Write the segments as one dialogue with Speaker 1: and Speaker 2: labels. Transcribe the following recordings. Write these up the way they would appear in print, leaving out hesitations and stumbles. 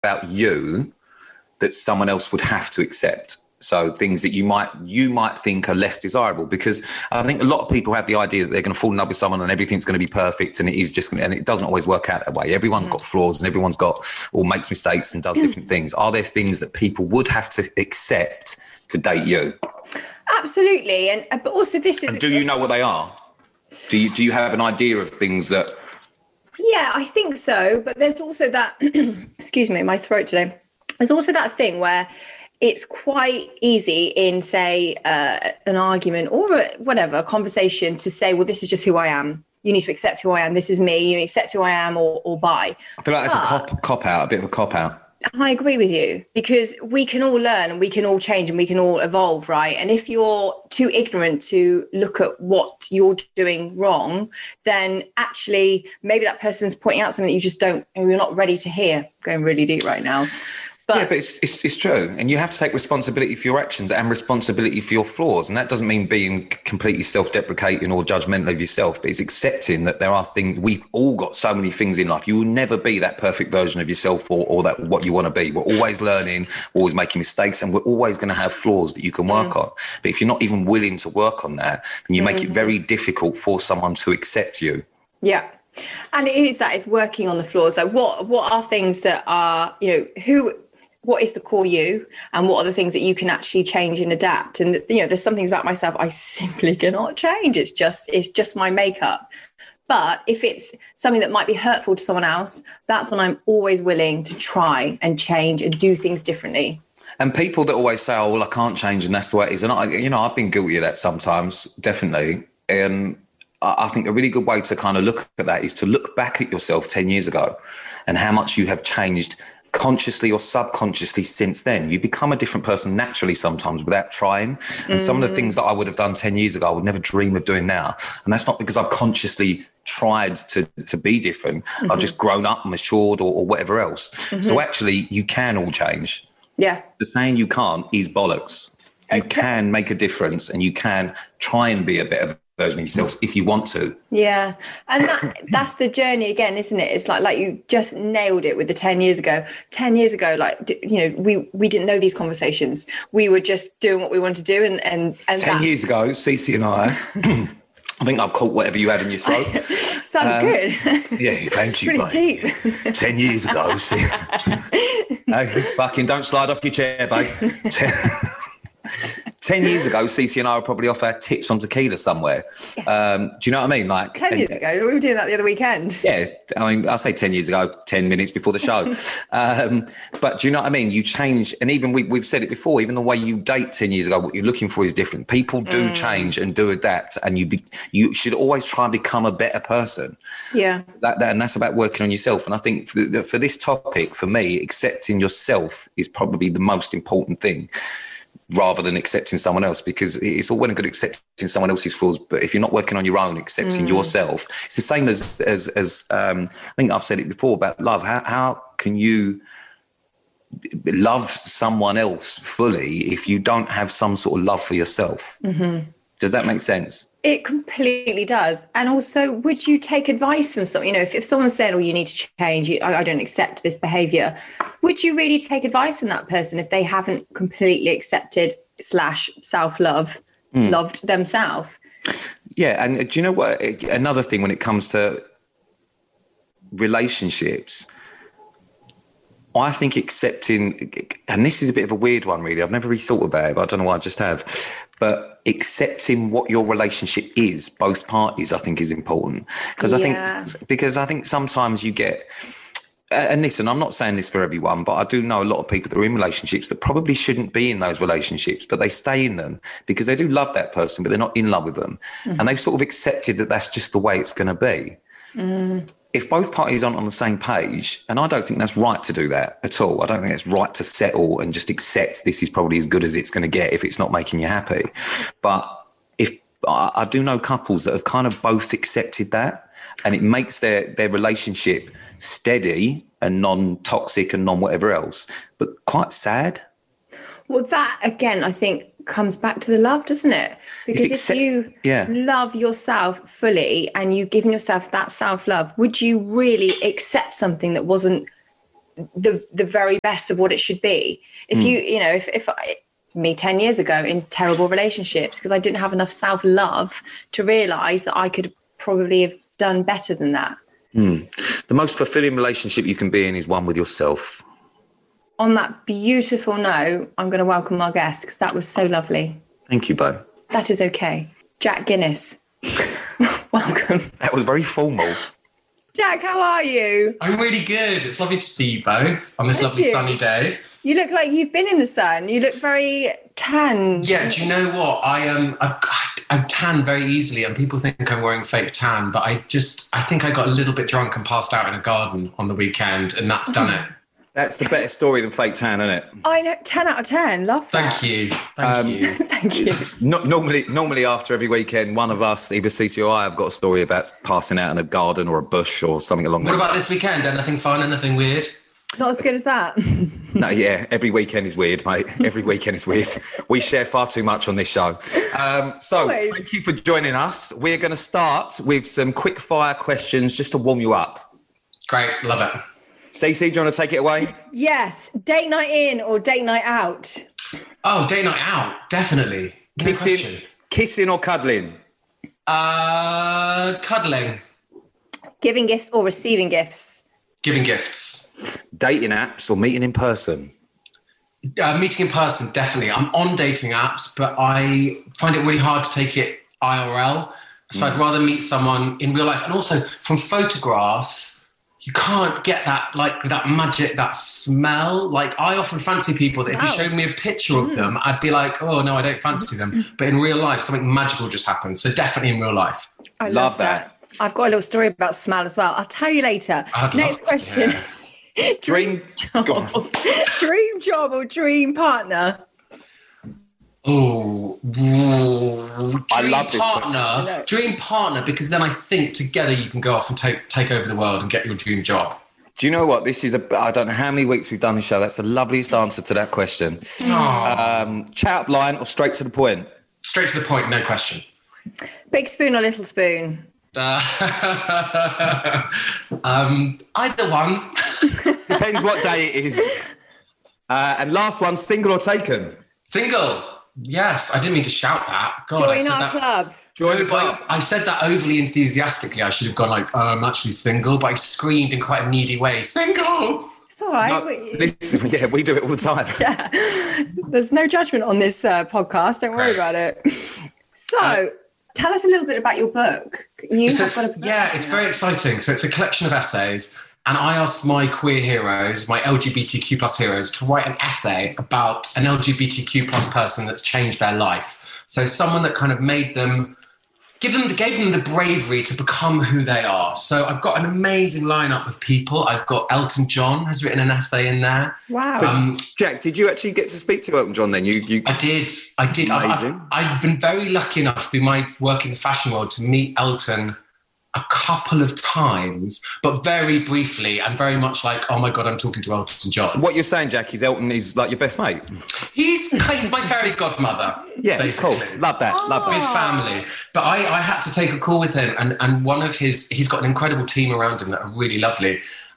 Speaker 1: about you that someone else would have to accept. So things that you might think are less desirable, because I think a lot of people have the idea that they're going to fall in love with someone and everything's going to be perfect, and and it doesn't always work out that way. Everyone's got flaws, and everyone's got or makes mistakes and does different things. Are there things that people would have to accept to date you?
Speaker 2: Absolutely, and but also this is.
Speaker 1: And do you know what they are? Do you have an idea of things that?
Speaker 2: Yeah, I think so. But there's also that. Excuse me, my throat today. There's also that thing where it's quite easy in, say, an argument or a conversation to say, well, this is just who I am. You need to accept who I am. This is me. You accept who I am or bye.
Speaker 1: I feel like that's a cop out, a bit of a cop out.
Speaker 2: I agree with you, because we can all learn and we can all change and we can all evolve, right? And if you're too ignorant to look at what you're doing wrong, then actually maybe that person's pointing out something that you just you're not ready to hear. Going really deep right now.
Speaker 1: But it's true. And you have to take responsibility for your actions and responsibility for your flaws. And that doesn't mean being completely self-deprecating or judgmental of yourself, but it's accepting that there are things. We've all got so many things in life. You will never be that perfect version of yourself or that what you want to be. We're always learning, always making mistakes, and we're always going to have flaws that you can work on. But if you're not even willing to work on that, then you make it very difficult for someone to accept you.
Speaker 2: Yeah. And it's working on the flaws. Like what are things that are, what is the core you, and what are the things that you can actually change and adapt? And, there's some things about myself I simply cannot change. It's just my makeup. But if it's something that might be hurtful to someone else, that's when I'm always willing to try and change and do things differently.
Speaker 1: And people that always say, oh, well, I can't change and that's the way it is. And I've been guilty of that sometimes, definitely. And I think a really good way to kind of look at that is to look back at yourself 10 years ago and how much you have changed consciously or subconsciously since then. You become a different person naturally sometimes without trying. And some of the things that I would have done 10 years ago, I would never dream of doing now. And that's not because I've consciously tried to be different. I've just grown up, matured or whatever else. So actually you can all change.
Speaker 2: Yeah.
Speaker 1: The saying you can't is bollocks. You can make a difference, and you can try and be a better version of yourself if you want to.
Speaker 2: Yeah. And that's the journey again, isn't it? It's like you just nailed it with the 10 years ago. 10 years ago, we didn't know these conversations. We were just doing what we wanted to do. And
Speaker 1: 10 years ago, Cece and I, I think I've caught whatever you had in your throat.
Speaker 2: Sound good.
Speaker 1: Yeah, thank you.
Speaker 2: Pretty deep.
Speaker 1: 10 years ago. No, fucking don't slide off your chair, babe. 10 years ago, Cece and I were probably off our tits on tequila somewhere. Do you know what I mean?
Speaker 2: 10 years ago, we were doing that the other weekend.
Speaker 1: Yeah, I mean, I'll say 10 years ago, 10 minutes before the show. But do you know what I mean? You change, and even we've said it before, even the way you date 10 years ago, what you're looking for is different. People do change and do adapt, and you should always try and become a better person.
Speaker 2: Yeah.
Speaker 1: And that's about working on yourself. And I think for this topic, for me, accepting yourself is probably the most important thing, rather than accepting someone else, because it's all well and good accepting someone else's flaws, but if you're not working on your own, accepting yourself, it's the same as I think I've said it before about love. How can you love someone else fully if you don't have some sort of love for yourself? Does that make sense?
Speaker 2: It completely does. And also, would you take advice from someone? If someone's saying, "Oh, you need to change. I don't accept this behaviour," would you really take advice from that person if they haven't completely accepted / self-love, loved themselves?
Speaker 1: Yeah, and do you know what? Another thing when it comes to relationships, I think accepting, and this is a bit of a weird one, really. I've never really thought about it, but I don't know why I just have. But accepting what your relationship is, both parties, I think is important. Because I think sometimes you get, and listen, I'm not saying this for everyone, but I do know a lot of people that are in relationships that probably shouldn't be in those relationships, but they stay in them because they do love that person, but they're not in love with them. And they've sort of accepted that that's just the way it's going to be. If both parties aren't on the same page, and I don't think that's right to do that at all. I don't think it's right to settle and just accept this is probably as good as it's going to get if it's not making you happy. But if I do know couples that have kind of both accepted that, and it makes their relationship steady and non-toxic and non-whatever else, but quite sad.
Speaker 2: Well, that, again, I think comes back to the love, doesn't it? Because if you love yourself fully and you've given yourself that self-love, would you really accept something that wasn't the very best of what it should be. If me 10 years ago in terrible relationships because I didn't have enough self-love to realize that I could probably have done better than that.
Speaker 1: The most fulfilling relationship you can be in is one with yourself.
Speaker 2: On that beautiful note, I'm going to welcome our guest because that was so lovely.
Speaker 1: Thank you, Bo.
Speaker 2: That is okay. Jack Guinness. Welcome.
Speaker 1: That was very formal.
Speaker 2: Jack, how are you?
Speaker 3: I'm really good. It's lovely to see you both on this lovely sunny day.
Speaker 2: You look like you've been in the sun. You look very tan.
Speaker 3: Yeah, do you know what? I'm tan very easily and people think I'm wearing fake tan, but I think I got a little bit drunk and passed out in a garden on the weekend and that's done it.
Speaker 1: That's the better story than fake tan, isn't it?
Speaker 2: I know, 10 out of 10. Love that.
Speaker 3: Thank you.
Speaker 2: Thank you.
Speaker 1: Normally after every weekend, one of us, either CC or I, have got a story about passing out in a garden or a bush or something along that.
Speaker 3: What about this weekend? Anything fun? Anything weird?
Speaker 2: Not as good as that.
Speaker 1: No, yeah, every weekend is weird, mate. Every weekend is weird. We share far too much on this show. Thank you for joining us. We're going to start with some quick fire questions just to warm you up.
Speaker 3: Great, love it.
Speaker 1: Stacey, do you want to take it away?
Speaker 2: Yes. Date night in or date night out?
Speaker 3: Oh, date night out, definitely. No question.
Speaker 1: Kissing or cuddling?
Speaker 3: Cuddling.
Speaker 2: Giving gifts or receiving gifts?
Speaker 3: Giving gifts.
Speaker 1: Dating apps or meeting in person?
Speaker 3: Meeting in person, definitely. I'm on dating apps, but I find it really hard to take it IRL. So I'd rather meet someone in real life. And also from photographs, you can't get that, like that magic, that smell. Like I often fancy people that if you showed me a picture of them, I'd be like, oh no, I don't fancy them. But in real life, something magical just happens. So definitely in real life.
Speaker 2: I love that. I've got a little story about smell as well. I'll tell you later. Next question.
Speaker 1: Yeah. Dream job.
Speaker 2: Dream job or dream partner?
Speaker 3: Oh,
Speaker 1: I love this
Speaker 3: partner. Dream partner, because then I think together you can go off and take over the world and get your dream job.
Speaker 1: Do you know what? This is I don't know how many weeks we've done this show. That's the loveliest answer to that question. Chat up line or straight to the point?
Speaker 3: Straight to the point, no question.
Speaker 2: Big spoon or little spoon?
Speaker 3: Either one.
Speaker 1: Depends what day it is. And last one, single or taken?
Speaker 3: Single. Yes, I didn't mean to shout that. God,
Speaker 2: Join our club.
Speaker 3: I said that overly enthusiastically. I should have gone like, I'm actually single, but I screamed in quite a needy way, single!
Speaker 2: It's all right.
Speaker 1: No, we do it all the time.
Speaker 2: Yeah, there's no judgment on this podcast. Don't worry about it. So, tell us a little bit about your book.
Speaker 3: It's very exciting. So it's a collection of essays. And I asked my queer heroes, my LGBTQ plus heroes, to write an essay about an LGBTQ plus person that's changed their life. So someone that kind of gave them the bravery to become who they are. So I've got an amazing lineup of people. I've got Elton John has written an essay in there.
Speaker 2: Wow.
Speaker 1: So, Jack, did you actually get to speak to Elton John then?
Speaker 3: I did. I've been very lucky enough through my work in the fashion world to meet Elton a couple of times, but very briefly and very much like, oh my God, I'm talking to Elton John.
Speaker 1: What you're saying, Jack, is Elton is like your best mate?
Speaker 3: He's my fairy godmother.
Speaker 1: Yeah,
Speaker 3: basically.
Speaker 1: Cool. Love that.
Speaker 3: We're family. But I had to take a call with him and one of he's got an incredible team around him that are really lovely.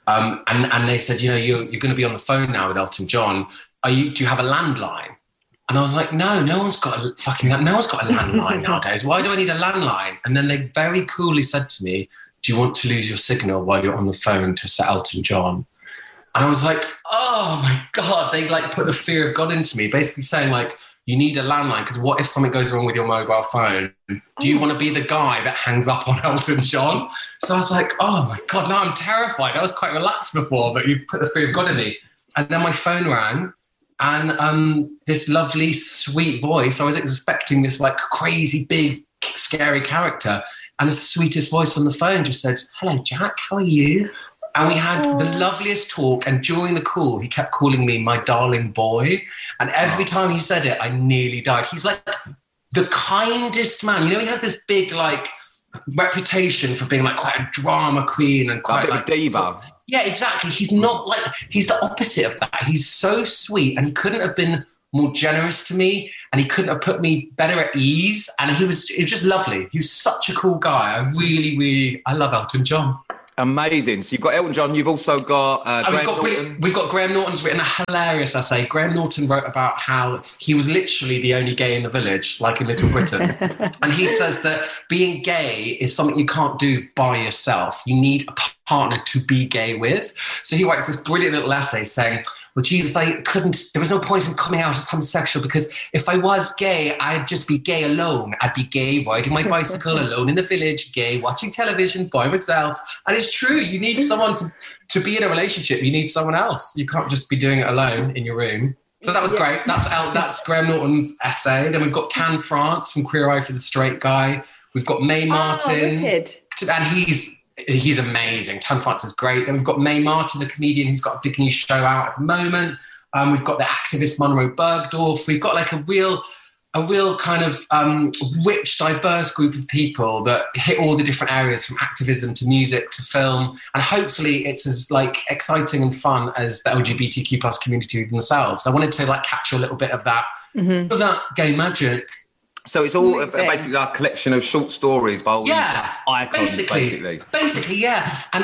Speaker 3: And they said, you're going to be on the phone now with Elton John. Do you have a landline? And I was like, no one's got a landline nowadays. Why do I need a landline? And then they very coolly said to me, do you want to lose your signal while you're on the phone to Sir Elton John? And I was like, oh my God, they like put the fear of God into me, basically saying like, you need a landline because what if something goes wrong with your mobile phone? Do you want to be the guy that hangs up on Elton John? So I was like, oh my God, now I'm terrified. I was quite relaxed before, but you put the fear of God in me. And then my phone rang. And this lovely, sweet voice, I was expecting this like crazy, big, scary character. And the sweetest voice on the phone just said, hello, Jack, how are you? And we had the loveliest talk. And during the call, he kept calling me my darling boy. And every time he said it, I nearly died. He's like the kindest man. He has this big like reputation for being like quite a drama queen and quite like
Speaker 1: a diva.
Speaker 3: Yeah, exactly. He's not like, he's the opposite of that. He's so sweet and he couldn't have been more generous to me and he couldn't have put me better at ease. And he was just lovely. He was such a cool guy. I really, really, I love Elton John.
Speaker 1: Amazing. So you've got Elton John. You've also got Graham Norton.
Speaker 3: We've got Graham Norton's written a hilarious essay. Graham Norton wrote about how he was literally the only gay in the village, like in Little Britain. And he says that being gay is something you can't do by yourself. You need a partner to be gay with. So he writes this brilliant little essay saying, well, Jesus, there was no point in coming out as homosexual because if I was gay, I'd just be gay alone. I'd be gay riding my bicycle alone in the village, gay watching television by myself. And it's true. You need someone to be in a relationship. You need someone else. You can't just be doing it alone in your room. So that was great. That's Graham Norton's essay. Then we've got Tan France from Queer Eye for the Straight Guy. We've got Mae Martin.
Speaker 2: Wicked.
Speaker 3: And he's amazing. Tan France is great. Then we've got Mae Martin, the comedian, who's got a big new show out at the moment. We've got the activist Monroe Bergdorf. We've got like a real kind of rich, diverse group of people that hit all the different areas from activism to music to film. And hopefully it's as like exciting and fun as the LGBTQ plus community themselves. I wanted to like capture a little bit of that, of that gay magic.
Speaker 1: So it's all basically like a collection of short stories by all these icons, basically. Yeah. And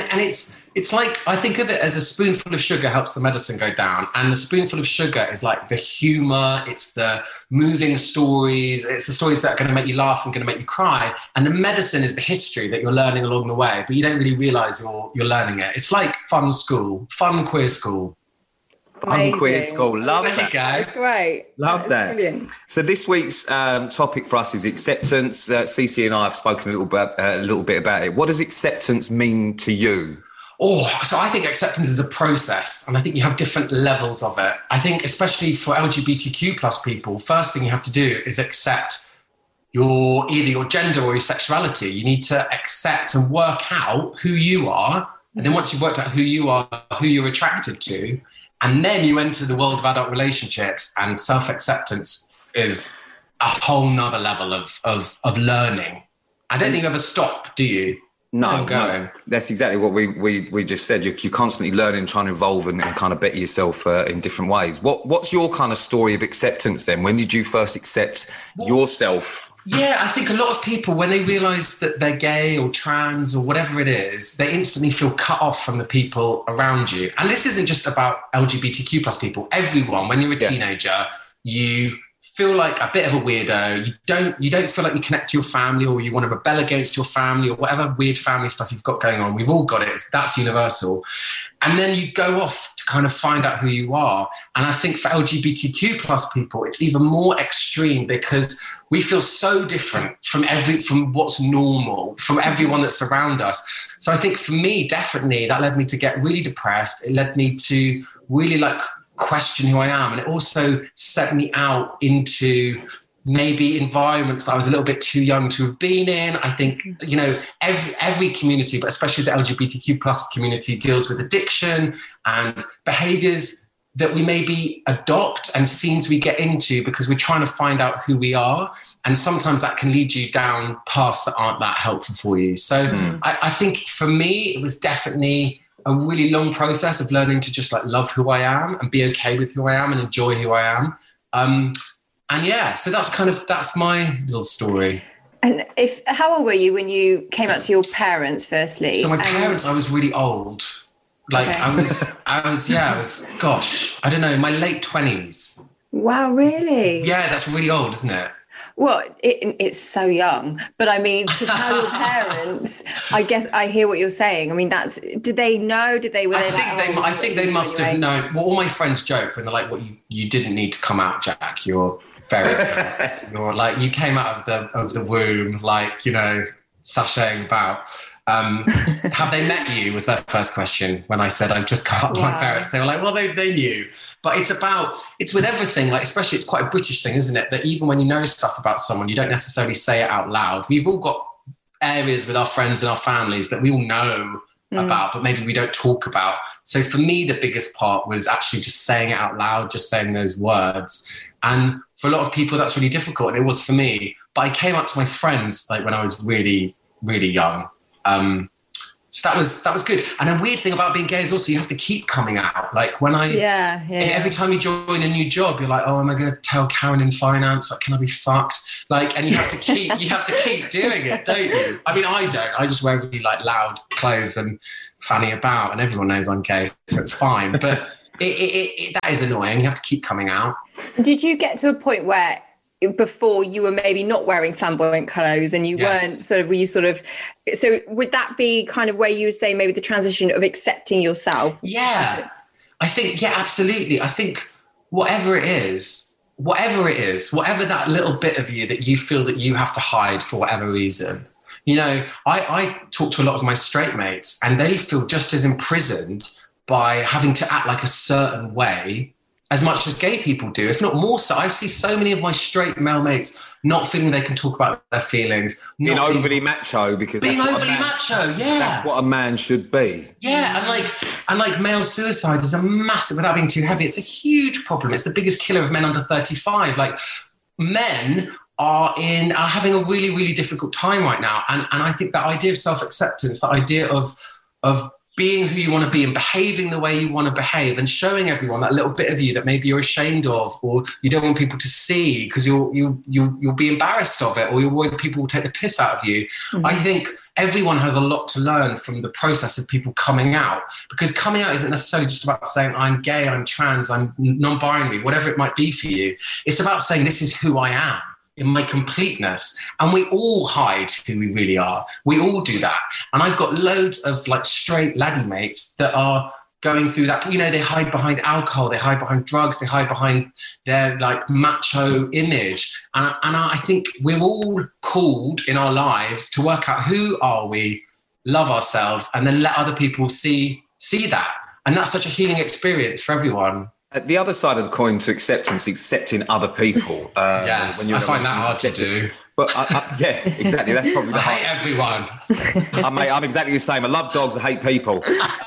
Speaker 1: it's like, I think of it as a spoonful of sugar helps the medicine go down. And the spoonful of sugar is like the humor, it's the moving stories, it's the stories that are going to make you laugh and going to make you cry. And the medicine is the history that you're learning along the way, but you don't really realize you're learning it. It's like fun queer school. Fun queer school. Love that.
Speaker 2: That's great.
Speaker 1: Love that.
Speaker 2: Brilliant.
Speaker 1: So this week's topic for us is acceptance. Cece and I have spoken a little bit about it. What does acceptance mean to you?
Speaker 3: So I think acceptance is a process, and I think you have different levels of it. I think especially for LGBTQ plus people, first thing you have to do is accept either your gender or your sexuality. You need to accept and work out who you are. And then once you've worked out who you are, who you're attracted to, and then you enter the world of adult relationships, and self-acceptance is a whole nother level of learning. I don't think you ever stop, do you?
Speaker 1: No, that's exactly what we just said. You're constantly learning, trying to evolve and kind of better yourself in different ways. What's your kind of story of acceptance then? When did you first accept yourself?
Speaker 3: Yeah, I think a lot of people, when they realise that they're gay or trans or whatever it is, they instantly feel cut off from the people around you. And this isn't just about LGBTQ plus people. Everyone, when you're a teenager, you feel like a bit of a weirdo. You don't feel like you connect to your family, or you want to rebel against your family, or whatever weird family stuff you've got going on. We've all got it. That's universal. And then you go off to kind of find out who you are. And I think for LGBTQ plus people, it's even more extreme because we feel so different from what's normal, from everyone that's around us. So I think for me, definitely, that led me to get really depressed. It led me to really like question who I am. And it also set me out into maybe environments that I was a little bit too young to have been in. I think, every community, but especially the LGBTQ plus community, deals with addiction and behaviors that we maybe adopt and scenes we get into because we're trying to find out who we are. And sometimes that can lead you down paths that aren't that helpful for you. So I think for me, it was definitely a really long process of learning to just like love who I am and be okay with who I am and enjoy who I am. So that's my little story.
Speaker 2: And how old were you when you came out to your parents firstly?
Speaker 3: So my parents, I was really old. Like okay. I was, gosh, I don't know, my late 20s.
Speaker 2: Wow, really?
Speaker 3: Yeah, that's really old, isn't it?
Speaker 2: Well, it's so young, but I mean, to tell your parents, I guess I hear what you're saying. I mean, did they know?
Speaker 3: I think they must have known. Well, all my friends joke when they're like, well, you didn't need to come out, Jack. You're very good. You're like, you came out of the womb, like, sashaying about. Have they met you was their first question when I said I've just come up to my parents. They were like, well, they knew. But it's with everything, like especially it's quite a British thing, isn't it? That even when you know stuff about someone, you don't necessarily say it out loud. We've all got areas with our friends and our families that we all know about, but maybe we don't talk about. So for me, the biggest part was actually just saying it out loud, just saying those words. And for a lot of people, that's really difficult. And it was for me. But I came up to my friends like when I was really, really young. So that was good. And a weird thing about being gay is also you have to keep coming out. Like when every time you join a new job, you're like, oh, am I going to tell Karen in finance? Like, can I be fucked? Like, and you have to keep doing it, don't you? I mean, I don't. I just wear really like loud clothes and fanny about, and everyone knows I'm gay, so it's fine. But that is annoying. You have to keep coming out.
Speaker 2: Did you get to a point where before you were maybe not wearing flamboyant clothes and you weren't so would that be kind of where you would say maybe the transition of accepting yourself?
Speaker 3: Yeah, I think, absolutely. I think whatever it is, whatever that little bit of you that you feel that you have to hide for whatever reason, you know, I talk to a lot of my straight mates and they feel just as imprisoned by having to act like a certain way as much as gay people do, if not more so. I see so many of my straight male mates not feeling they can talk about their feelings.
Speaker 1: Being overly macho, because
Speaker 3: being overly macho, yeah.
Speaker 1: That's what a man should be.
Speaker 3: Yeah, and like male suicide is a massive, without being too heavy, it's a huge problem. It's the biggest killer of men under 35. Like, men are having a really, really difficult time right now. And I think that idea of self-acceptance, that idea of being who you want to be and behaving the way you want to behave and showing everyone that little bit of you that maybe you're ashamed of or you don't want people to see because you'll be embarrassed of it or you're worried people will take the piss out of you. Mm-hmm. I think everyone has a lot to learn from the process of people coming out, because coming out isn't necessarily just about saying I'm gay, I'm trans, I'm non-binary, whatever it might be for you. It's about saying this is who I am in my completeness. And we all hide who we really are. We all do that. And I've got loads of like straight laddie mates that are going through that. You know, they hide behind alcohol, they hide behind drugs, they hide behind their like macho image. And I think we're all called in our lives to work out who are we, love ourselves, and then let other people see that. And that's such a healing experience for everyone.
Speaker 1: The other side of the coin to acceptance, accepting other people.
Speaker 3: Yes, when I find that hard to do.
Speaker 1: But yeah, exactly. That's probably the
Speaker 3: I hate everyone.
Speaker 1: I'm exactly the same. I love dogs. I hate people.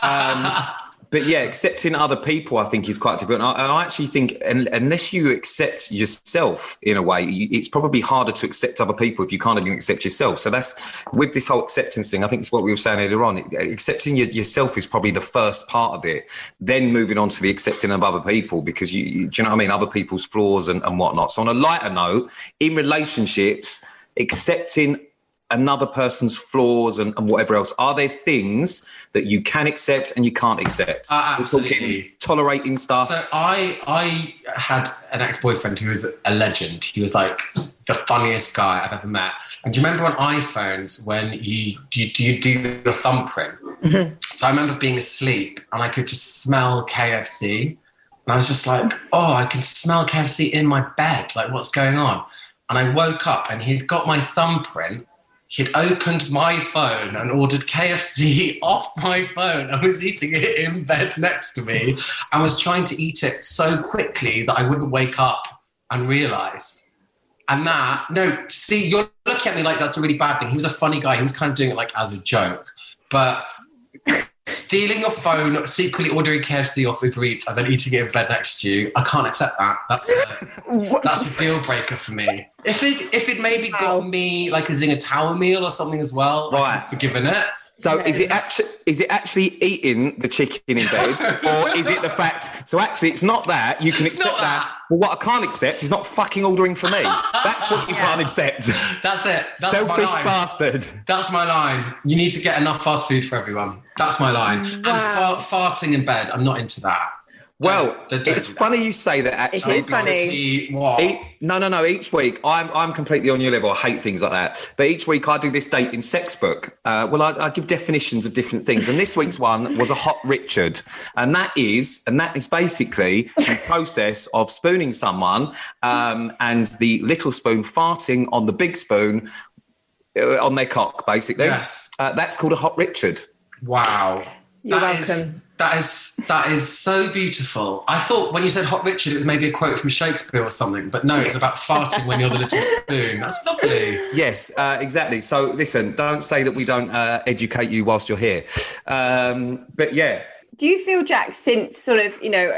Speaker 1: But yeah, accepting other people, I think, is quite difficult. And I actually think unless you accept yourself in a way, it's probably harder to accept other people if you can't even accept yourself. So that's, with this whole acceptance thing, I think it's what we were saying earlier on. Accepting yourself is probably the first part of it. Then moving on to the accepting of other people, because do you know what I mean? Other people's flaws and whatnot. So on a lighter note, in relationships, accepting another person's flaws and whatever else, are there things that you can accept and you can't accept?
Speaker 3: Absolutely.
Speaker 1: Tolerating stuff.
Speaker 3: So I had an ex-boyfriend who was a legend. He was like the funniest guy I've ever met. And do you remember on iPhones when you do your thumbprint? Mm-hmm. So I remember being asleep and I could just smell KFC. And I was just like, oh, I can smell KFC in my bed. Like, what's going on? And I woke up and he'd got my thumbprint. He'd opened my phone and ordered KFC off my phone and was eating it in bed next to me and was trying to eat it so quickly that I wouldn't wake up and realise. And you're looking at me like that's a really bad thing. He was a funny guy. He was kind of doing it like as a joke. But stealing your phone, secretly ordering KFC off Uber Eats and then eating it in bed next to you, I can't accept that. That's a deal breaker for me. If it maybe got me like a Zinger Tower meal or something as well, right, I've forgiven it.
Speaker 1: So is it actually eating the chicken in bed, or is it the fact? So actually, it's not that you can accept that. Well, what I can't accept is not fucking ordering for me. That's what you can't accept.
Speaker 3: That's it. That's
Speaker 1: selfish
Speaker 3: my line.
Speaker 1: Bastard.
Speaker 3: That's my line. You need to get enough fast food for everyone. That's my line. Wow. And farting in bed, I'm not into that.
Speaker 1: Well, it's funny you say that, actually.
Speaker 2: It is funny.
Speaker 1: No. Each week, I'm completely on your level. I hate things like that. But each week I do this dating sex book. I give definitions of different things. And this week's one was a hot Richard. And that is basically the process of spooning someone and the little spoon farting on the big spoon on their cock, basically.
Speaker 3: Yes.
Speaker 1: That's called a hot Richard.
Speaker 3: Wow.
Speaker 2: You're welcome.
Speaker 3: That is so beautiful. I thought when you said hot Richard, it was maybe a quote from Shakespeare or something, but no, it's about farting when you're the little spoon. That's lovely.
Speaker 1: Yes, exactly. So listen, don't say that we don't educate you whilst you're here. But yeah,
Speaker 2: Do you feel, Jack, since sort of,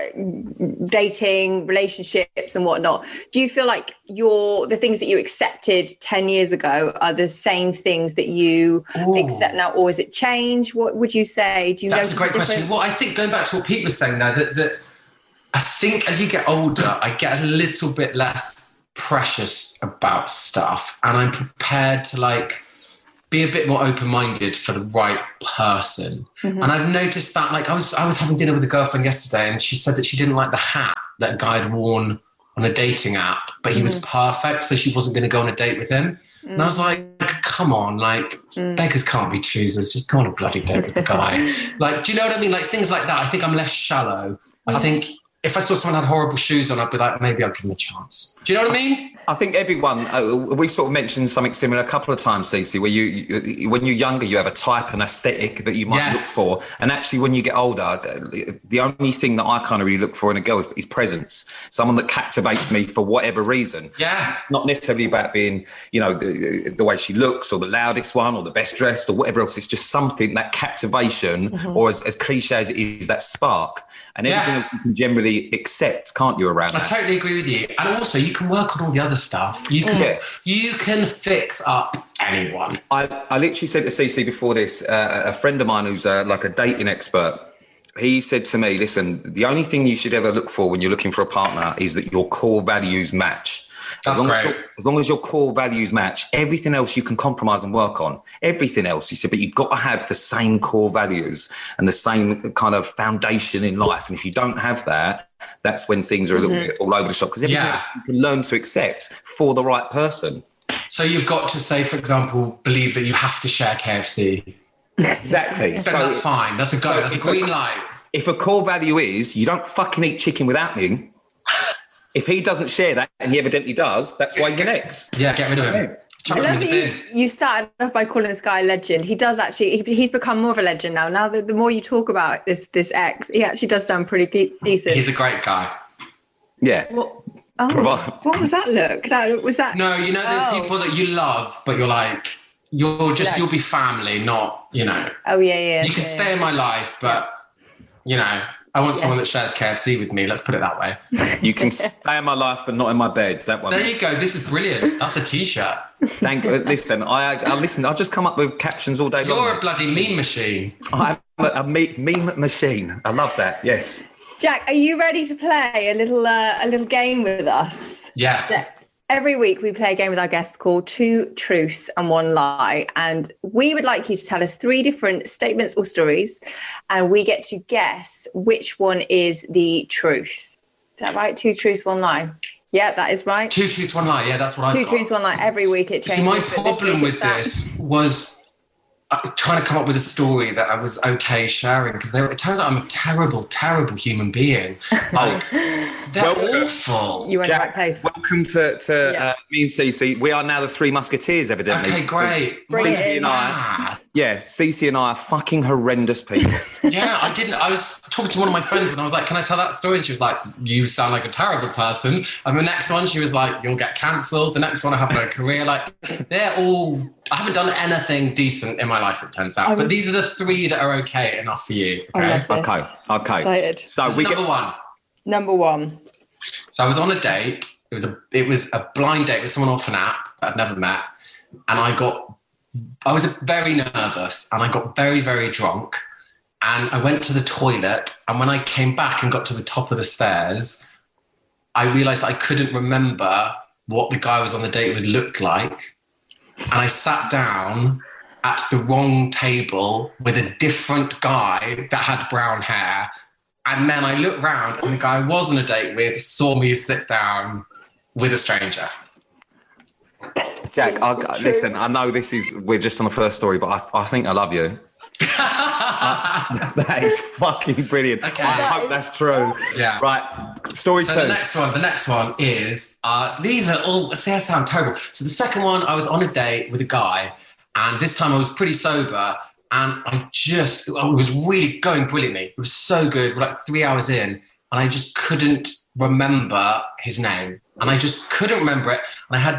Speaker 2: dating, relationships and whatnot, do you feel like the things that you accepted 10 years ago are the same things that you accept now, or is it change? What would you say? Do you
Speaker 3: That's
Speaker 2: notice
Speaker 3: a great question. Well, I think going back to what Pete was saying there, that I think as you get older, I get a little bit less precious about stuff, and I'm prepared to be a bit more open-minded for the right person. Mm-hmm. And I've noticed that, I was having dinner with a girlfriend yesterday, and she said that she didn't like the hat that a guy had worn on a dating app, but he was perfect, so she wasn't going to go on a date with him. And I was like, come on, beggars can't be choosers. Just go on a bloody date with the guy. Do you know what I mean? Things like that. I think I'm less shallow. I think if I saw someone had horrible shoes on, I'd be like, maybe I'll give them a chance. Do you know what I mean?
Speaker 1: I think everyone, we sort of mentioned something similar a couple of times, Cece, where you when you're younger, you have a type and aesthetic that you might look for. And actually, when you get older, the only thing that I kind of really look for in a girl is presence. Someone that captivates me for whatever reason.
Speaker 3: Yeah.
Speaker 1: It's not necessarily about being, the way she looks or the loudest one or the best dressed or whatever else. It's just something, that captivation, or as cliche as it is, that spark. And everything else you can generally accept, can't you, around that?
Speaker 3: I totally agree with you. And also, you can work on all the other stuff. You can fix up anyone.
Speaker 1: I literally said to Cece before this, a friend of mine who's a dating expert, he said to me, listen, the only thing you should ever look for when you're looking for a partner is that your core values match.
Speaker 3: That's great.
Speaker 1: As long as your core values match, everything else you can compromise and work on. Everything else, he said, but you've got to have the same core values and the same kind of foundation in life. And if you don't have that, that's when things are a little bit all over the shop, because everything else you can learn to accept for the right person.
Speaker 3: So you've got to say, for example, believe that you have to share KFC.
Speaker 1: Exactly.
Speaker 3: So that's fine. That's a go. That's a green light.
Speaker 1: If a core value is you don't fucking eat chicken without me, if he doesn't share that, and he evidently does, that's why he's an ex.
Speaker 3: Yeah, get rid of him.
Speaker 2: I love that you started off by calling this guy a legend. He does actually, he's become more of a legend now. Now, the more you talk about this ex, he actually does sound pretty decent.
Speaker 3: He's a great guy.
Speaker 1: Yeah.
Speaker 2: What was that look? Was that?
Speaker 3: No, there's people that you love, but you're like, you'll be family, not,
Speaker 2: Oh, yeah.
Speaker 3: You can stay in my life, but, I want someone that shares KFC with me. Let's put it that way.
Speaker 1: You can stay in my life, but not in my bed. That one.
Speaker 3: There you go. This is brilliant. That's a T-shirt.
Speaker 1: Thank you. Listen, I listen. I just come up with captions all day long.
Speaker 3: You're a bloody meme machine.
Speaker 1: I'm a meme machine. I love that. Yes.
Speaker 2: Jack, are you ready to play a little game with us?
Speaker 3: Yes.
Speaker 2: Every week we play a game with our guests called Two Truths and One Lie. And we would like you to tell us 3 different statements or stories, and we get to guess which one is the truth. Is that right? 2 truths, 1 lie. Yeah, that is right.
Speaker 3: 2 truths, 1 lie. Yeah, that's what I've got. 2
Speaker 2: truths, 1 lie. Every week it changes.
Speaker 3: See, my problem with this was trying to come up with a story that I was okay sharing, because it turns out I'm a terrible, terrible human being. They're awful.
Speaker 2: You're in the right place.
Speaker 1: Welcome to me and Cece. We are now the 3 Musketeers, evidently.
Speaker 3: Okay, great.
Speaker 1: Cece and I. Yeah, Cece and I are fucking horrendous people.
Speaker 3: Yeah, I was talking to one of my friends and I was like, can I tell that story? And she was like, you sound like a terrible person. And the next one, she was like, you'll get cancelled. The next one, I have no career. I haven't done anything decent in my life, it turns out. But these are the 3 that are okay enough for you. Okay.
Speaker 1: Okay.
Speaker 2: Excited.
Speaker 1: So
Speaker 3: Number one. So I was on a date. It was a blind date with someone off an app that I'd never met. And I was very nervous and I got very, very drunk. And I went to the toilet. And when I came back and got to the top of the stairs, I realized I couldn't remember what the guy I was on the date with looked like. And I sat down at the wrong table with a different guy that had brown hair. And then I looked round and the guy I was on a date with saw me sit down with a stranger.
Speaker 1: Jack, listen, I know we're just on the first story, but I think I love you. That is fucking brilliant. Okay. I hope that's true. Yeah. Right. Story 2.
Speaker 3: The next one is, these are all, see, I sound terrible. So the second one, I was on a date with a guy, and this time I was pretty sober, and it was really going brilliantly. It was so good. We're like 3 hours in, and I just couldn't remember his name. And I just couldn't remember it. And I had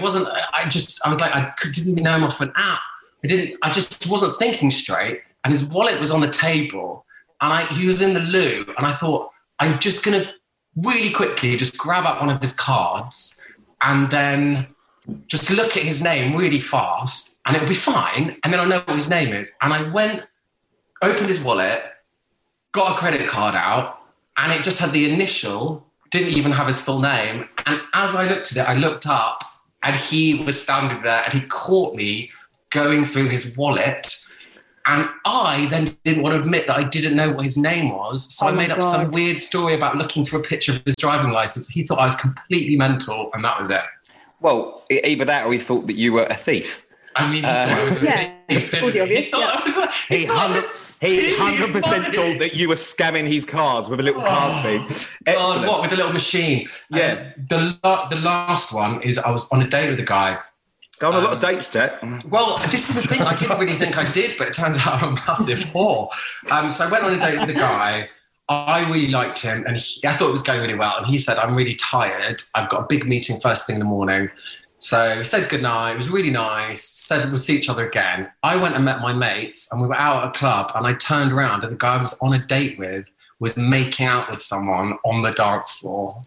Speaker 3: didn't know him off an app. I just wasn't thinking straight. And his wallet was on the table. and he was in the loo, and I thought, I'm just going to really quickly just grab up one of his cards and then just look at his name really fast, and it'll be fine, and then I'll know what his name is. And I went, opened his wallet, got a credit card out, and it just had the initial, didn't even have his full name. And as I looked at it, I looked up, and he was standing there, and he caught me going through his wallet. And I then didn't want to admit that I didn't know what his name was. So I made up some weird story about looking for a picture of his driving license. He thought I was completely mental, and that was it.
Speaker 1: Well, either that or he thought that you were a thief.
Speaker 3: I mean, he thought I was a thief, didn't he?
Speaker 2: Obvious,
Speaker 3: He thought I was like,
Speaker 1: He 100% thought that you were scamming his cards with a little card thing.
Speaker 3: God, what, with a little machine?
Speaker 1: Yeah.
Speaker 3: The last one is I was on a date with a guy.
Speaker 1: Go on a lot of dates, Jack.
Speaker 3: Well, this is the thing. I didn't really think I did, but it turns out I'm a massive whore. So I went on a date with a guy. I really liked him, and I thought it was going really well. And he said, I'm really tired. I've got a big meeting first thing in the morning. So he said goodnight. It was really nice. Said we'll see each other again. I went and met my mates, and we were out at a club, and I turned around, and the guy I was on a date with was making out with someone on the dance floor.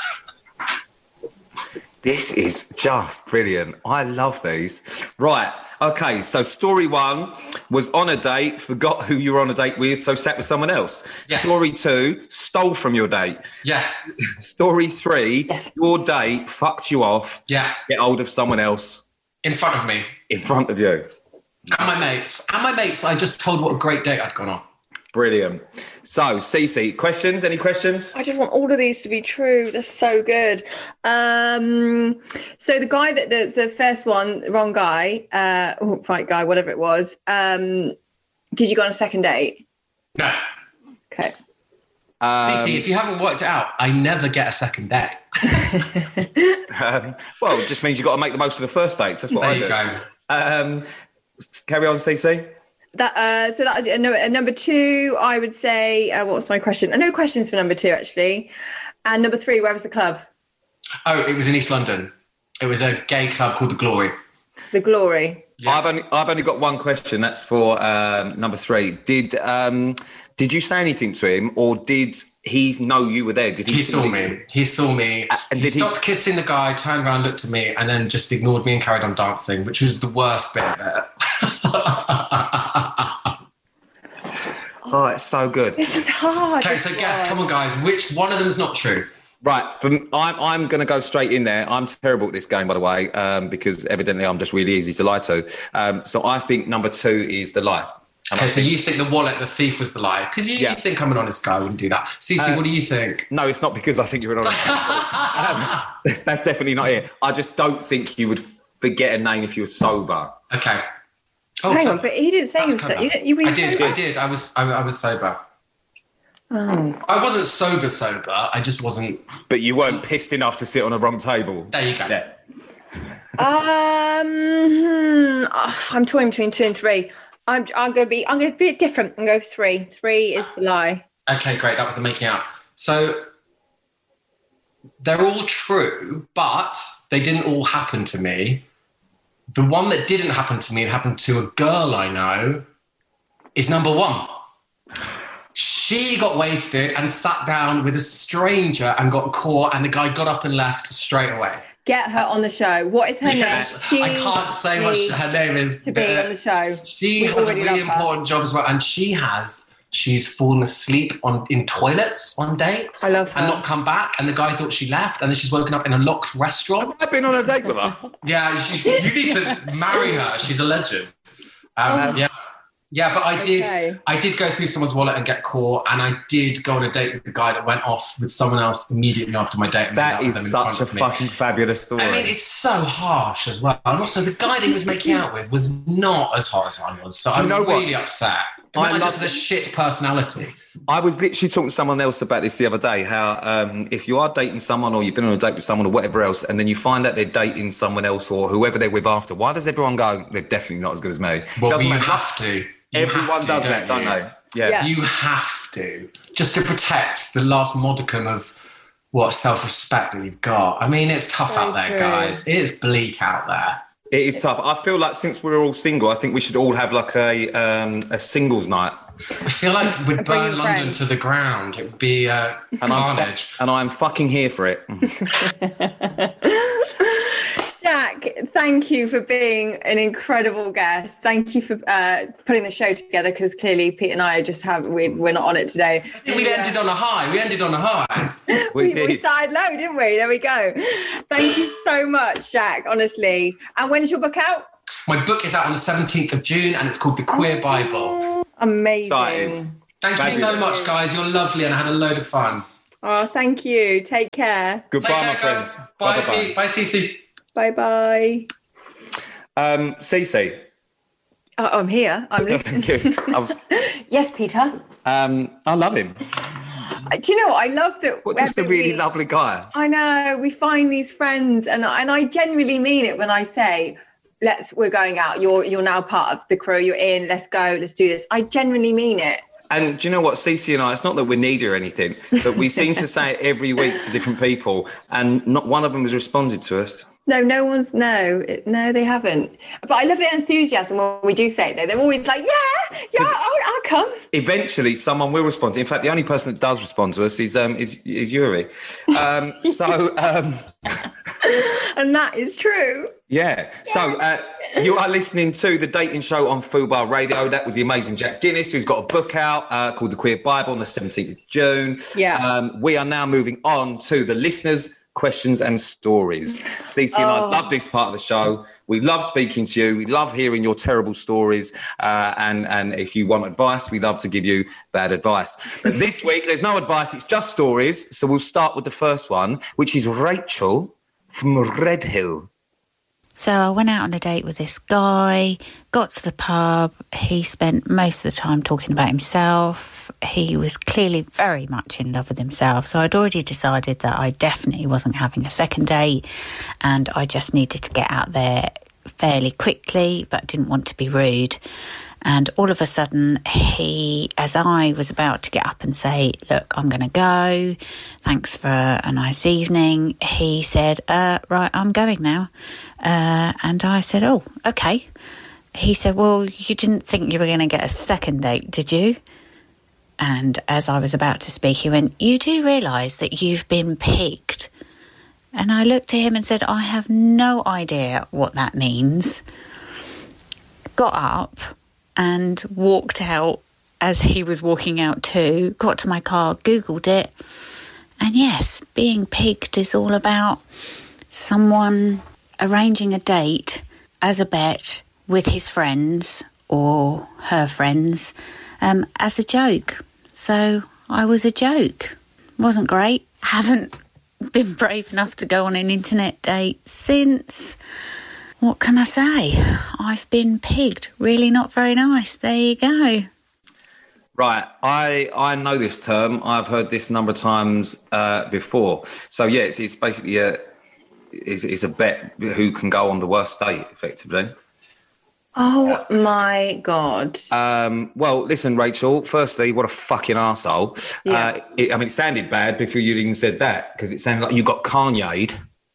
Speaker 1: This is just brilliant. I love these. Right. Okay. So story 1 was on a date, forgot who you were on a date with, so sat with someone else. Yes. Story 2, stole from your date.
Speaker 3: Yes.
Speaker 1: Story 3, your date fucked you off.
Speaker 3: Yeah.
Speaker 1: Get hold of someone else.
Speaker 3: In front of me.
Speaker 1: In front of you.
Speaker 3: And my mates. And my mates that I just told what a great date I'd gone on.
Speaker 1: Brilliant. So, Cece, questions? Any questions?
Speaker 2: I just want all of these to be true. They're so good. So the guy that the first one, wrong guy, right guy, whatever it was. Did you go on a second date?
Speaker 3: No.
Speaker 2: Okay.
Speaker 3: Cece, if you haven't worked it out, I never get a second date.
Speaker 1: Well, it just means you've got to make the most of the first dates. That's what I do.
Speaker 3: There you go.
Speaker 1: Carry on, Cece.
Speaker 2: So that was number 2. I would say, what was my question? No questions for number 2 actually. And number 3, where was the club?
Speaker 3: Oh, it was in East London. It was a gay club called The Glory.
Speaker 2: The Glory.
Speaker 1: Yeah. I've only got one question. That's for number 3. Did you say anything to him, or did he know you were there? Did he
Speaker 3: saw me? He saw me. And he stopped kissing the guy, turned around, looked at me, and then just ignored me and carried on dancing, which was the worst bit of it.
Speaker 1: Oh, it's so good.
Speaker 2: This is hard.
Speaker 3: Okay, so guess, come on, guys. Which one of them is not true?
Speaker 1: Right, I'm going to go straight in there. I'm terrible at this game, by the way, because evidently I'm just really easy to lie to. So I think number 2 is the lie.
Speaker 3: Okay, so you think the wallet, the thief was the lie? Because you think I'm an honest guy, I wouldn't do that. Cece, what do you think?
Speaker 1: No, it's not because I think you're an honest guy. That's definitely not it. I just don't think you would forget a name if you were sober.
Speaker 3: Okay. Oh,
Speaker 2: hang on, but he didn't say he was sober.
Speaker 3: I did. I was sober.
Speaker 2: Oh.
Speaker 3: I wasn't sober. I just wasn't.
Speaker 1: But you weren't pissed enough to sit on a wrong table.
Speaker 3: There you go.
Speaker 1: Yeah.
Speaker 2: I'm toying between 2 and 3. I'm going to be different and go 3. 3 is the lie.
Speaker 3: Okay, great. That was the making out. So they're all true, but they didn't all happen to me. The one that didn't happen to me and happened to a girl I know is number 1. She got wasted and sat down with a stranger and got caught, and the guy got up and left straight away.
Speaker 2: Get her on the show. What is her name?
Speaker 3: I can't say what her name is.
Speaker 2: To be on the show.
Speaker 3: She has a really important job as well, and she's fallen asleep in toilets on dates.
Speaker 2: I love her.
Speaker 3: And not come back, and the guy thought she left, and then she's woken up in a locked restaurant.
Speaker 1: I've been on a date with her.
Speaker 3: Yeah, you need to marry her. She's a legend. Yeah, but I did go through someone's wallet and get caught, and I did go on a date with the guy that went off with someone else immediately after my date. And
Speaker 1: that is such a fucking fabulous story.
Speaker 3: I mean, it's so harsh as well. And also, the guy that he was making out with was not as hot as I was, so I was really upset. I just had a shit personality.
Speaker 1: I was literally talking to someone else about this the other day, how if you are dating someone or you've been on a date with someone or whatever else, and then you find out they're dating someone else or whoever they're with after, why does everyone go, they're definitely not as good as me?
Speaker 3: Well, you have to.
Speaker 1: Everyone does that, don't they?
Speaker 2: Yeah.
Speaker 3: You have to. Just to protect the last modicum of self-respect that you've got. I mean, it's tough out there, guys. It is bleak out there.
Speaker 1: It is tough. I feel like since we're all single, I think we should all have like a singles night.
Speaker 3: I feel like we'd burn London
Speaker 2: friend.
Speaker 3: to the ground. It would be carnage.
Speaker 1: And I'm fucking here for it.
Speaker 2: Jack, thank you for being an incredible guest. Thank you for putting the show together, because clearly Pete and I just we're not on it today.
Speaker 3: We ended on a high.
Speaker 2: We started low, didn't we? There we go. Thank you so much, Jack, honestly. And when's your book out?
Speaker 3: My book is out on the 17th of June and it's called The Queer Bible.
Speaker 2: Amazing.
Speaker 1: Excited.
Speaker 3: Thank you so much, guys. You're lovely and I had a load of fun.
Speaker 2: Oh, thank you. Take care.
Speaker 1: Goodbye, my friends.
Speaker 3: Bye, Pete. Bye, Cece.
Speaker 2: Bye-bye.
Speaker 1: Cece.
Speaker 2: I'm here. I'm listening. Yes, Peter.
Speaker 1: I love him.
Speaker 2: Do you know what? I love that.
Speaker 1: Just a really lovely guy.
Speaker 2: I know. We find these friends, and I genuinely mean it when I say, we're going out. You're now part of the crew. You're in. Let's go. Let's do this. I genuinely mean it.
Speaker 1: And do you know what, Cece and I, it's not that we're needy or anything, but we seem to say it every week to different people, and not one of them has responded to us.
Speaker 2: No, they haven't. But I love the enthusiasm when we do say it, though. They're always like, yeah, I'll come.
Speaker 1: Eventually, someone will respond. In fact, the only person that does respond to us is Yuri.
Speaker 2: And that is true.
Speaker 1: Yeah. So you are listening to The Dating Show on Fubar Radio. That was the amazing Jack Guinness, who's got a book out called The Queer Bible on the 17th of June.
Speaker 2: Yeah.
Speaker 1: We are now moving on to the listeners' questions and stories. Cece and I love this part of the show. We love speaking to you. We love hearing your terrible stories. And if you want advice, we love to give you bad advice. But this week, there's no advice. It's just stories. So we'll start with the first one, which is Rachel from Redhill.
Speaker 4: So I went out on a date with this guy, got to the pub. He spent most of the time talking about himself. He was clearly very much in love with himself. So I'd already decided that I definitely wasn't having a second date and I just needed to get out there fairly quickly, but didn't want to be rude. And all of a sudden, as I was about to get up and say, look, I'm going to go, thanks for a nice evening, he said, right, I'm going now. And I said, oh, okay. He said, well, you didn't think you were going to get a second date, did you? And as I was about to speak, he went, you do realise that you've been pigged? And I looked at him and said, I have no idea what that means. Got up and walked out as he was walking out too, got to my car, Googled it. And yes, being pigged is all about someone arranging a date as a bet with his friends or her friends as a joke. So I was a joke. Wasn't great. Haven't been brave enough to go on an internet date since. What can I say? I've been pigged. Really not very nice. There you go.
Speaker 1: Right. I know this term. I've heard this a number of times before. So, yeah, it's basically a bet who can go on the worst date, effectively.
Speaker 2: Oh, my God.
Speaker 1: Well, listen, Rachel, firstly, what a fucking arsehole.
Speaker 2: Yeah.
Speaker 1: It sounded bad before you even said that, because it sounded like you got Kanye'd.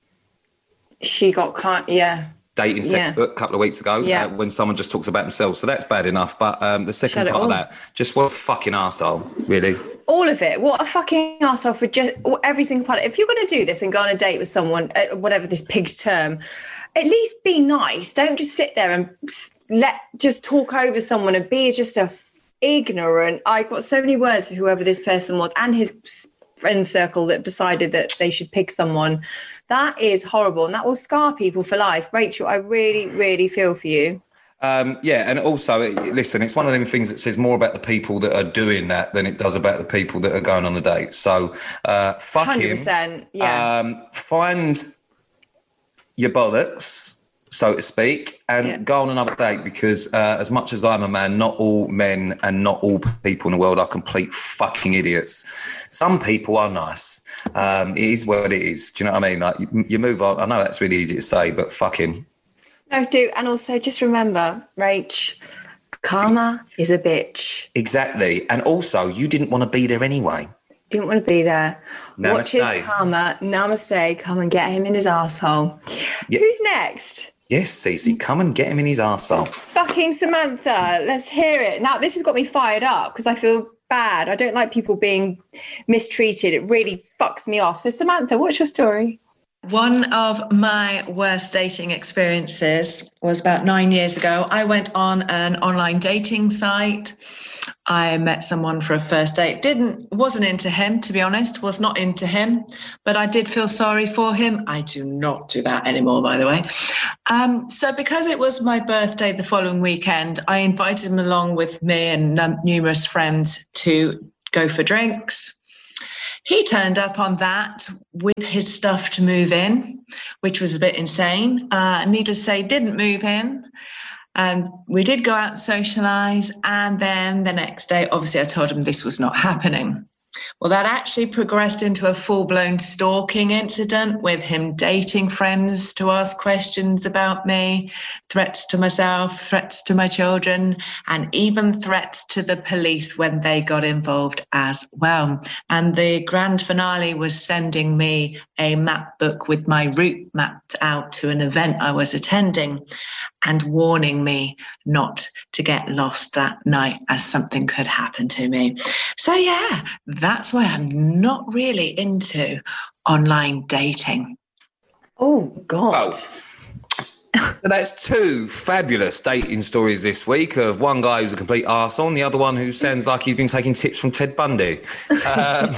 Speaker 2: She got yeah.
Speaker 1: Dating sex book a couple of weeks ago when someone just talks about themselves. So that's bad enough. But the second part of that, just what a fucking arsehole, really.
Speaker 2: All of it. What a fucking arsehole for just every single part. If you're going to do this and go on a date with someone, whatever this pigged term, at least be nice. Don't just sit there and just talk over someone and be just ignorant. I've got so many words for whoever this person was and his friend circle that decided that they should pick someone. That is horrible, and that will scar people for life. Rachel, I really, really feel for you.
Speaker 1: And also, listen, it's one of them things that says more about the people that are doing that than it does about the people that are going on the date. So, fuck
Speaker 2: 100%,
Speaker 1: him.
Speaker 2: Yeah.
Speaker 1: Find your bollocks, so to speak, and go on another date, because as much as I'm a man, not all men and not all people in the world are complete fucking idiots. Some people are nice. It is what it is. Do you know what I mean? Like, you move on. I know that's really easy to say, but fuck him.
Speaker 2: No, do. And also just remember, Rach, karma is a bitch.
Speaker 1: Exactly. And also, you didn't want to be there anyway.
Speaker 2: Didn't want to be there.
Speaker 1: Namaste.
Speaker 2: Watch his karma. Namaste. Come and get him in his asshole.
Speaker 1: Yeah.
Speaker 2: Who's next?
Speaker 1: Yes, Cece, come and get him in his arsehole.
Speaker 2: Fucking Samantha, let's hear it. Now, this has got me fired up because I feel bad. I don't like people being mistreated. It really fucks me off. So, Samantha, what's your story?
Speaker 5: One of my worst dating experiences was about 9 years ago. I went on an online dating site. I met someone for a first date. Wasn't into him, to be honest, was not into him, but I did feel sorry for him. I do not do that anymore, by the way. So because it was my birthday the following weekend, I invited him along with me and numerous friends to go for drinks. He turned up on that with his stuff to move in, which was a bit insane. Needless to say, didn't move in. And we did go out and socialise. And then the next day, obviously, I told him this was not happening. Well, that actually progressed into a full-blown stalking incident with him dating friends to ask questions about me, threats to myself, threats to my children, and even threats to the police when they got involved as well. And the grand finale was sending me a map book with my route mapped out to an event I was attending and warning me not to get lost that night as something could happen to me. So yeah, that's why I'm not really into online dating.
Speaker 2: Oh, God.
Speaker 1: So that's two fabulous dating stories this week of one guy who's a complete arsehole and the other one who sounds like he's been taking tips from Ted Bundy. Both,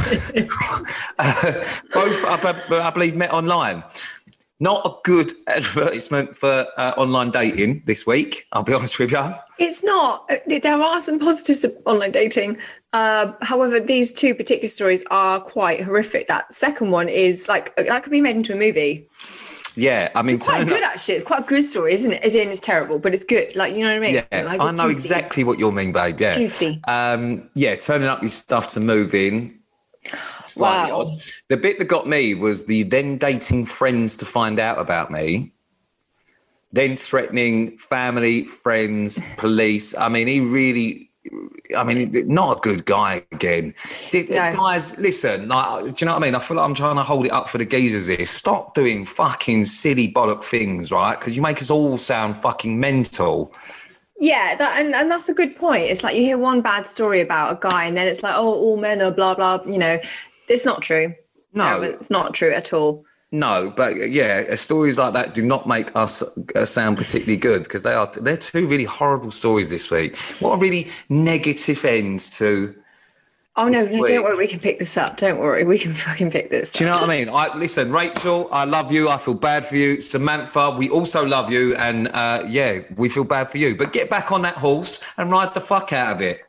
Speaker 1: I believe, met online. Not a good advertisement for online dating this week, I'll be honest with you.
Speaker 2: It's not. There are some positives of online dating. However, these two particular stories are quite horrific. That second one is like, that could be made into a movie.
Speaker 1: Yeah, I mean...
Speaker 2: It's quite good, actually. It's quite a good story, isn't it? As in, it's terrible, but it's good. Like, you know what I mean?
Speaker 1: Yeah,
Speaker 2: like,
Speaker 1: I know
Speaker 2: juicy.
Speaker 1: exactly what you mean, babe, yeah.
Speaker 2: Juicy.
Speaker 1: Yeah, turning up your stuff to move in. Slightly odd. The bit that got me was the then dating friends to find out about me, then threatening family, friends, police. I mean, not a good guy again. No. Guys, listen, like, do you know what I mean? I feel like I'm trying to hold it up for the geezers here. Stop doing fucking silly bollock things, right? Because you make us all sound fucking mental.
Speaker 2: Yeah, and that's a good point. It's like you hear one bad story about a guy and then it's like, oh, all men are blah, blah, you know. It's not true. No, it's not true at all.
Speaker 1: No, but yeah, stories like that do not make us sound particularly good because they're two really horrible stories this week. What a really negative end to...
Speaker 2: Oh, no, don't worry. We can pick this up. Don't worry. We can fucking pick this up.
Speaker 1: Do you know what I mean? Listen, Rachel, I love you. I feel bad for you. Samantha, we also love you. And yeah, we feel bad for you. But get back on that horse and ride the fuck out of it.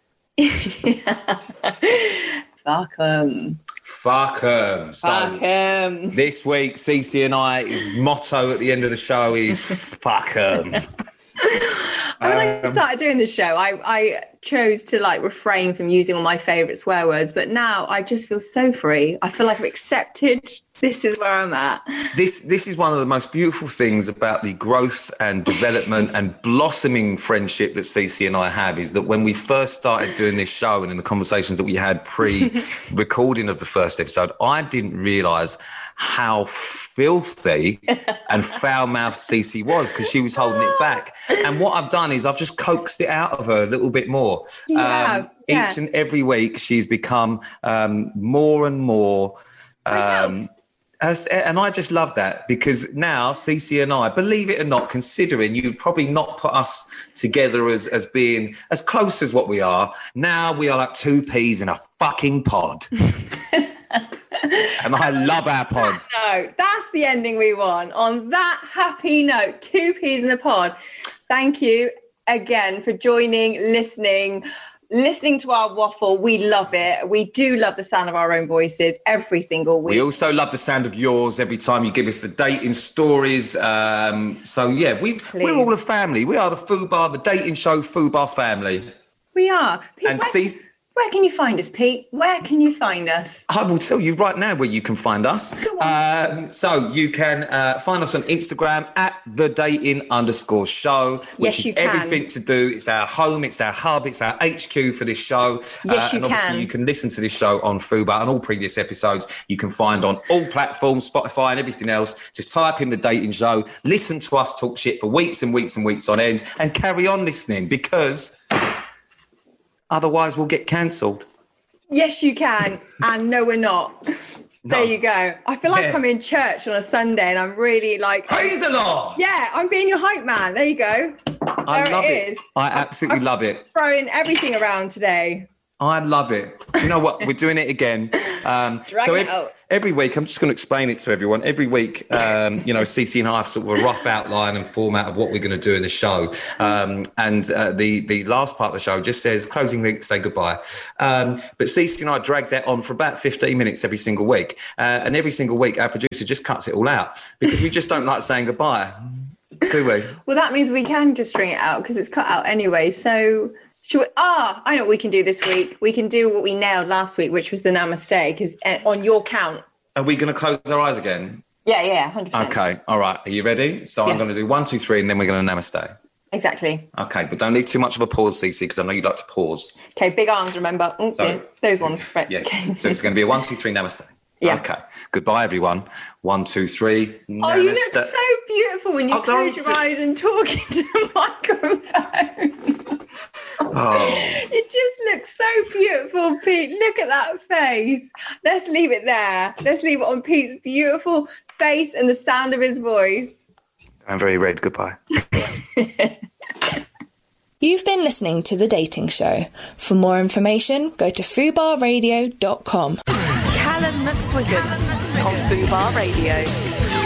Speaker 2: Fuck 'em.
Speaker 1: Fuck 'em.
Speaker 2: Fuck 'em.
Speaker 1: This week, Cece and I's motto at the end of the show is fuck 'em.
Speaker 2: When I started doing this show, I chose to like refrain from using all my favourite swear words, but now I just feel so free. I feel like I've accepted this is where I'm at.
Speaker 1: This is one of the most beautiful things about the growth and development and blossoming friendship that Cece and I have is that when we first started doing this show and in the conversations that we had pre-recording of the first episode, I didn't realise how filthy and foul-mouthed Cece was because she was holding it back. And what I've done is I've just coaxed it out of her a little bit more.
Speaker 2: Yeah.
Speaker 1: Each and every week she's become more and more... and I just love that because now Cece and I, believe it or not, considering you'd probably not put us together as being as close as what we are, now we are like two peas in a fucking pod. And I love our pod.
Speaker 2: No, that's the ending we want. On that happy note, two peas in a pod. Thank you again for joining, listening to our waffle. We love it. We do love the sound of our own voices every single week.
Speaker 1: We also love the sound of yours every time you give us the dating stories. So yeah, we're all a family. We are the Fubar, the dating show Fubar family.
Speaker 2: We are.
Speaker 1: And
Speaker 2: Where can you find us, Pete? Where can you find us?
Speaker 1: I will tell you right now where you can find us. So you can find us on Instagram at @thedating_show, which is everything to do. It's our home, it's our hub, it's our HQ for this show.
Speaker 2: Yes, you
Speaker 1: and obviously
Speaker 2: can.
Speaker 1: You can listen to this show on Fubar, and all previous episodes you can find on all platforms, Spotify and everything else. Just type in The Dating Show, listen to us talk shit for weeks and weeks and weeks on end, and carry on listening, because otherwise we'll get cancelled.
Speaker 2: Yes, you can. And no, we're not. There you go. I feel like I'm in church on a Sunday and I'm really like...
Speaker 1: Praise the Lord!
Speaker 2: Yeah, I'm being your hype man. There you go.
Speaker 1: I love it. I absolutely love it.
Speaker 2: Throwing everything around today.
Speaker 1: I love it. You know what? We're doing it again. Every week, I'm just going to explain it to everyone. Every week, CC and I have sort of a rough outline and format of what we're going to do in the show. The last part of the show just says closing link, say goodbye. But CC and I drag that on for about 15 minutes every single week. And every single week, our producer just cuts it all out because we just don't like saying goodbye, do we?
Speaker 2: Well, that means we can just string it out because it's cut out anyway. So... I know what we can do this week. We can do what we nailed last week, which was the namaste, because on your count.
Speaker 1: Are we going to close our eyes again?
Speaker 2: Yeah, 100%.
Speaker 1: Okay, all right. Are you ready? So yes. I'm going to do 1, 2, 3, and then we're going to namaste.
Speaker 2: Exactly.
Speaker 1: Okay, but don't leave too much of a pause, Cece, because I know you like to pause.
Speaker 2: Okay, big arms, remember. Those ones. Right.
Speaker 1: Yes, so it's going to be a 1, 2, 3, namaste.
Speaker 2: Yeah.
Speaker 1: Okay. Goodbye, everyone. 1, 2, 3. Namaste.
Speaker 2: Oh, you look so beautiful when you close your eyes and talk into the microphone.
Speaker 1: Oh.
Speaker 2: It just looks so beautiful, Pete. Look at that face. Let's leave it there. Let's leave it on Pete's beautiful face and the sound of his voice.
Speaker 1: I'm very red. Goodbye.
Speaker 6: You've been listening to The Dating Show. For more information, go to fubarradio.com.
Speaker 7: Callum McSwiggan on Fubar Radio.